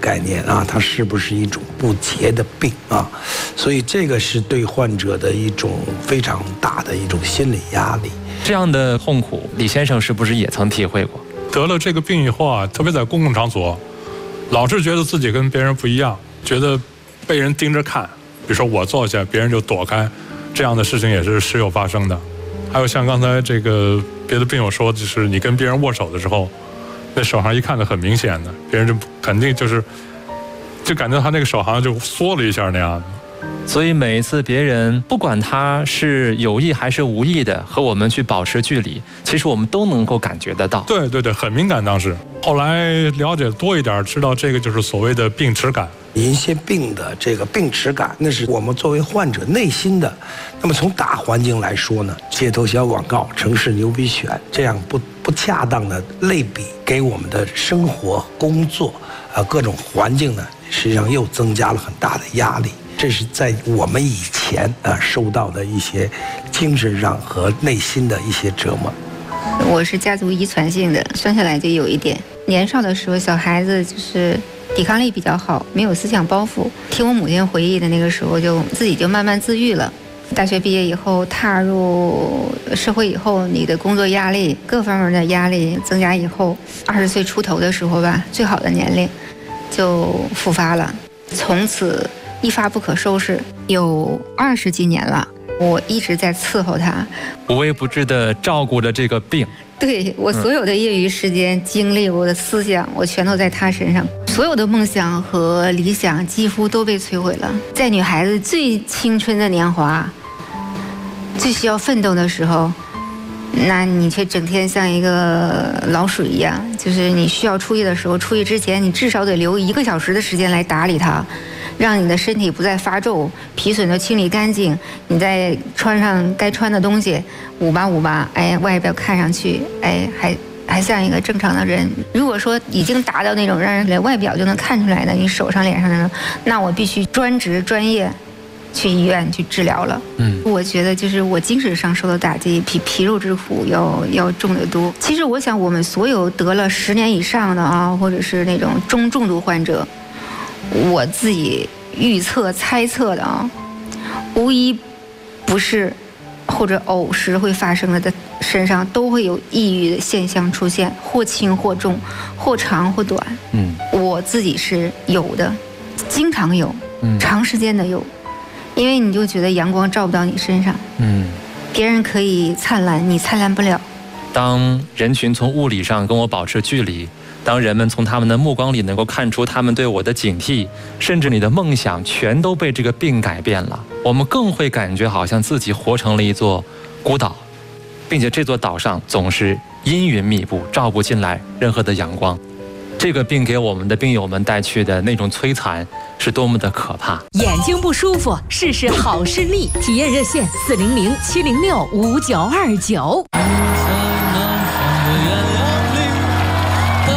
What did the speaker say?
概念啊，它是不是一种不洁的病啊？所以这个是对患者的一种非常大的一种心理压力。 这样的痛苦，李先生是不是也曾体会过？ 得了这个病以后啊，特别在公共场所，老是觉得自己跟别人不一样，觉得被人盯着看。比如说我坐下，别人就躲开，这样的事情也是时有发生的。还有像刚才这个别的病友说，就是你跟别人握手的时候，那手上一看的很明显的，别人就肯定就感觉他那个手好像就缩了一下那样的。 所以每一次别人不管他是有意还是无意的和我们去保持距离，其实我们都能够感觉得到。 对对对，很敏感当时。后来了解多一点，知道这个就是所谓的病耻感。 银屑病的这个病耻感，那是我们作为患者内心的。那么从大环境来说呢，街头小广告、城市牛皮癣这样不恰当的类比，给我们的生活、工作各种环境呢，实际上又增加了很大的压力。这是在我们以前受到的一些精神上和内心的一些折磨。 我是家族遗传性的，生下来就有一点。年少的时候，小孩子就是抵抗力比较好，没有思想包袱。听我母亲回忆的那个时候，自己就慢慢自愈了。大学毕业以后，踏入社会以后，你的工作压力、各方面的压力增加以后，20岁出头的时候吧，最好的年龄就复发了，从此一发不可收拾，有20几年了。我一直在伺候他， 无微不至地照顾着这个病。 对，我所有的业余时间、精力、我的思想，我全都在他身上。所有的梦想和理想几乎都被摧毁了。在女孩子最青春的年华、最需要奋斗的时候，那你却整天像一个老鼠一样，就是你需要出去的时候，出去之前你至少得留1个小时的时间来打理它，让你的身体不再发皱，皮损都清理干净，你再穿上该穿的东西，捂吧，哎，外表看上去，哎，还像一个正常的人。如果说已经达到那种让人连外表就能看出来的，你手上脸上的，那我必须专职专业去医院去治疗了。我觉得就是我精神上受到打击比皮肉之苦要重得多。其实我想我们所有得了10年以上的啊，或者是那种中重度患者，我自己预测猜测的啊，无一不是或者偶时会发生的身上都会有抑郁的现象出现，或轻或重，或长或短。我自己是有的，经常有，长时间的有，因为你就觉得阳光照不到你身上，别人可以灿烂，你灿烂不了。 当人群从物理上跟我保持距离，当人们从他们的目光里能够看出他们对我的警惕，甚至你的梦想全都被这个病改变了，我们更会感觉好像自己活成了一座孤岛，并且这座岛上总是阴云密布，照不进来任何的阳光。这个病给我们的病友们带去的那种摧残是多么的可怕。 眼睛不舒服，试试好视力，体验热线400-706-5929。